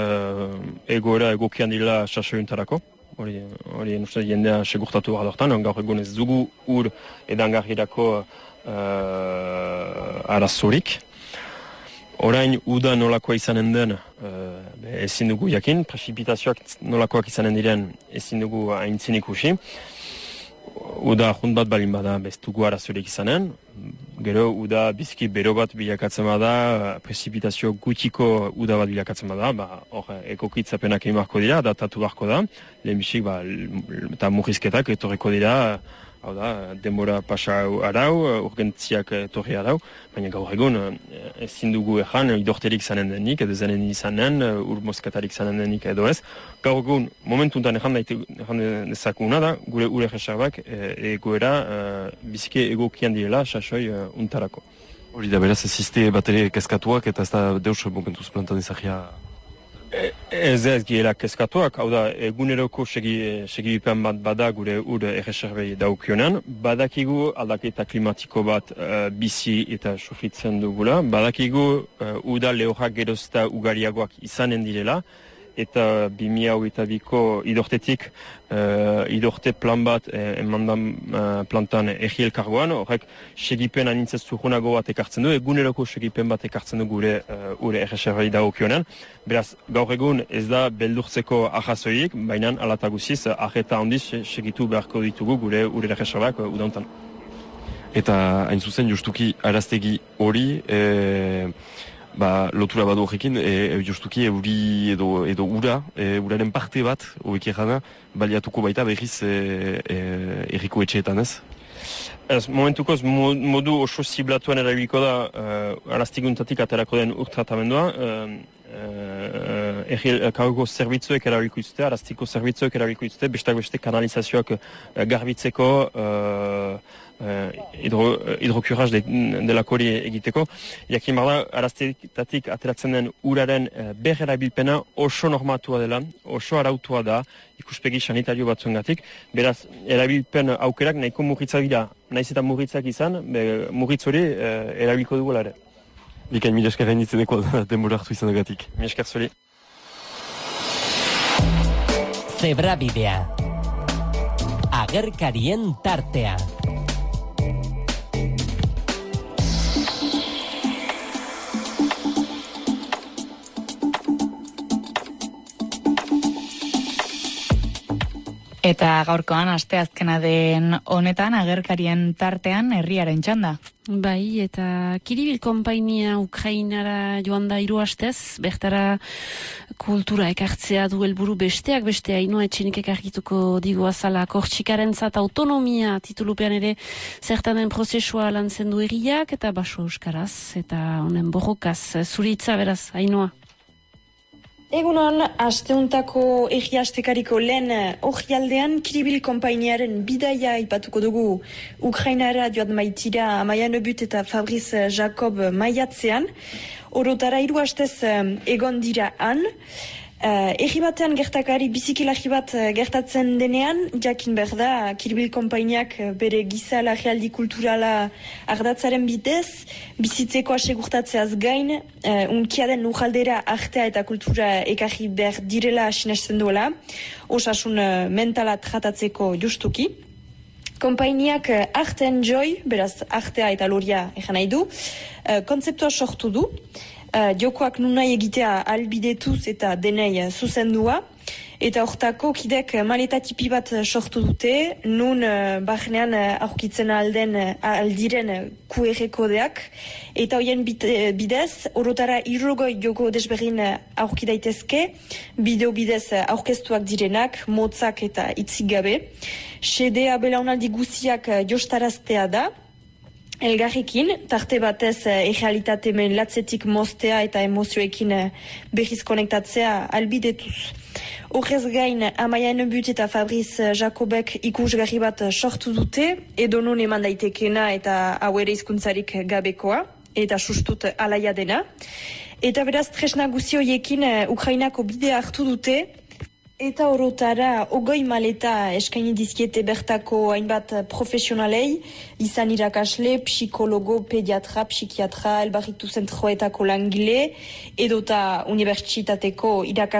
egoera egokian dira sasoiuntarako. Hori uste jendea segurtatu adortan, gaur egun ez dugu ur edangarrirako arazorik. Orain uda nolakoa izanen den ezin dugu jakin, prezipitazioak nolakoak izanen diren ezin dugu aintzin ikusi. Uda junt bat balin bada bez dugu arazorik izanen. Gero uda biziki bero bat bilakatzen bada, prezipitazio gutxiko uda bat bilakatzen bada, hor ekokitzapenak egin beharko dira, datatu beharko da, lehenbizik eta murrizketak etorriko dira, hau da, denbora pasa arau, urgentziak etorri arau, baina gaur egun ezin dugu ezan idorterik zanen denik, edo zanen izanen, urmozketarik zanen denik edo ez. Gaur egun, momentuntan ezan dezakuna da, gure ure reserbak egoera biziki egokian direla, sasoi untarako. Hori da, beraz, ez izte bat ere kezkatuak eta ez da deus momentuz plantan izagia? Ez giela kezkatuak, hau da, eguneroko segibipen bat bada gure ur erreserbei daukionan, badakigu aldaketa klimatiko bat bizi eta sufritzen dugula, badakigu uda lehorrak gerozta ugariagoak izanen direla, eta 2022ko idortetik idorte plan bat emandan plantan egi elkargoan, horrek segipen anintzez zurrunago bat ekartzen du, eguneroko segipen bat ekartzen du gure ure erreserbei dagokionan. Beraz, gaur egun ez da beldurtzeko ahazoik, baina alataguziz arreta handiz segitu beharko ditugu gure ure erreserbak udauntan. Eta hain zuzen justuki araztegi hori, lotura badu horrekin, justuki euri edo ura, uraren parte bat, horiek errana, baliatuko baita berriz erriko etxeetan ez? Ez, momentukoz modu oso ziblatuan erabiliko da araztiguntatik aterako den urtratamendua, kargo zerbitzuek erabiliko dituzte, araztiko zerbitzuek erabiliko dituzte, bestak beste kanalizazioak garbitzeko, hidrokuraz delako hori egiteko. Jakin bada, araztetatik ateratzen den uraren berrerabilpena oso normatua dela, oso arautua da, ikuspegi sanitario batzuengatik. Beraz, erabilpen aukerak nahiko murritzak dira, naiz eta murritzak izan, murritz hori erabilko dugula ere. Bikain, mila esker hain ditzeneko denbora hartu izanagatik. Mila esker zuri. Zebrabidea. Agerkarien tartea. Eta gaurkoan asteazkena den honetan agerkarien tartean herriaren txanda. Bai, eta Kiribil konpainia Ukrainara joan da 3 astez, bertara kultura ekartzea du helburu besteak beste Ainhoa Etxenikek argituko digu azala Kortsikarentzat autonomia titulupean ere zertan den prozesua lantzen du herriak eta baso euskaraz eta honen borrokaz zuritza beraz Ainhoa. Egunon, asteuntako egiastekariko lehen orrialdean Kiribil konpainiaren bidaia ipatuko dugu Ukrainara joan maitira Amaia Nebut eta Fabrice Jacob maiatzean. Orotara 3 astez egon dira han. Egi batean gertakari bizikilagi bat gertatzen denean, jakin behar da, Kiribil konpainiak bere giza lagialdi kulturala ardatzaren bitez, bizitzeko asegurtatzeaz gain, unkiaden lujaldera artea eta kultura ekarri behar direla sinesten duela, osasun mentala tratatzeko justuki. Konpainiak Art and Joy, beraz artea eta loria egan nahi du, kontzeptua sortu du, jokoak nunai egitea albidetuz eta denei zuzendua, eta hortako kidek maleta tipi bat sortu dute, nun barnean aurkitzen aldiren QR kodeak, eta hoien bidez, orotara 60 joko desberdin aurki daitezke, bideo bidez aurkeztuak direnak, motzak eta hitzik gabe. Xedea belaunaldi guziak jostaraztea da, elgarrekin, tarte batez errealitate latzetik moztea eta emozioekin berriz konektatzea albidetuz. Horrez gain, Amaia Nebut eta Fabrice Jacobek ikusgarri bat sortu dute, edo non eman daitekena eta hau ere hizkuntzarik gabekoa, eta sustut alaia dena. Eta beraz, tresna guzioiekin Ukrainako bidea hartu dute, eta orotara 20 maleta eskaini dizkiete bertako hainbat profesionalei, izan irakasle, psikologo, pediatra, psikiatra, elbarritu zentroetako langile, edota unibertsitateko irakasle,